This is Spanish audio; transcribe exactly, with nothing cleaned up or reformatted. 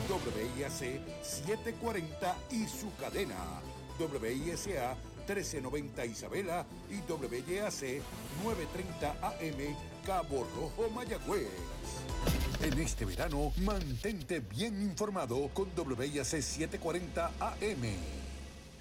W I A C setecientos cuarenta y su cadena W I S A trece noventa Isabela y W Y A C novecientos treinta A M Cabo Rojo, Mayagüez. En este verano, mantente bien informado con W I A C setecientos cuarenta A M.